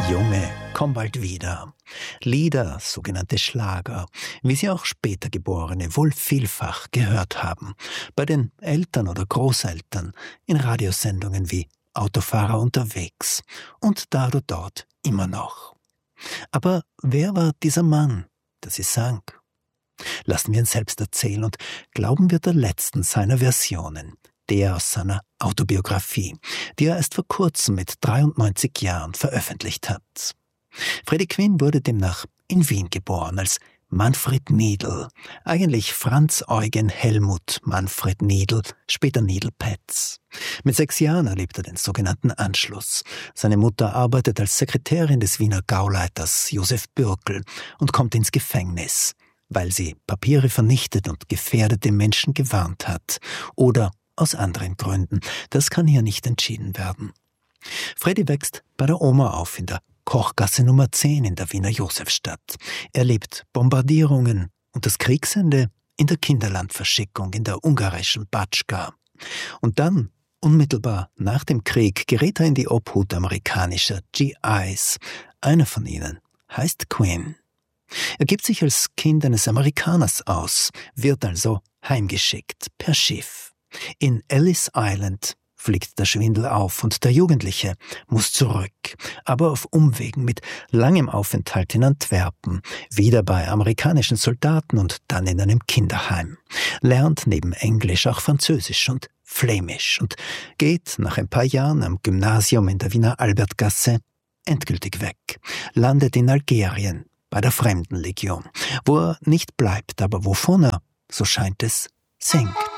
Junge, komm bald wieder. Lieder, sogenannte Schlager, wie sie auch später Geborene wohl vielfach gehört haben. Bei den Eltern oder Großeltern, in Radiosendungen wie Autofahrer unterwegs und da oder dort immer noch. Aber wer war dieser Mann, der sie sang? Lassen wir ihn selbst erzählen und glauben wir der letzten seiner Versionen, der aus seiner Autobiografie, die er erst vor kurzem mit 93 Jahren veröffentlicht hat. Freddie Quinn wurde demnach in Wien geboren als Manfred Niedl, eigentlich Franz Eugen Helmut Manfred Niedl, später Niedl Petz. Mit 6 Jahren erlebt er den sogenannten Anschluss. Seine Mutter arbeitet als Sekretärin des Wiener Gauleiters Josef Bürkel und kommt ins Gefängnis, weil sie Papiere vernichtet und gefährdete Menschen gewarnt hat oder aus anderen Gründen. Das kann hier nicht entschieden werden. Freddy wächst bei der Oma auf in der Kochgasse Nummer 10 in der Wiener Josefstadt. Er erlebt Bombardierungen und das Kriegsende in der Kinderlandverschickung in der ungarischen Batschka. Und dann, unmittelbar nach dem Krieg, gerät er in die Obhut amerikanischer GIs. Einer von ihnen heißt Quinn. Er gibt sich als Kind eines Amerikaners aus, wird also heimgeschickt per Schiff. In Ellis Island fliegt der Schwindel auf und der Jugendliche muss zurück, aber auf Umwegen mit langem Aufenthalt in Antwerpen, wieder bei amerikanischen Soldaten und dann in einem Kinderheim, lernt neben Englisch auch Französisch und Flämisch und geht nach ein paar Jahren am Gymnasium in der Wiener Albertgasse endgültig weg, landet in Algerien bei der Fremdenlegion, wo er nicht bleibt, aber wovon er, so scheint es, singt.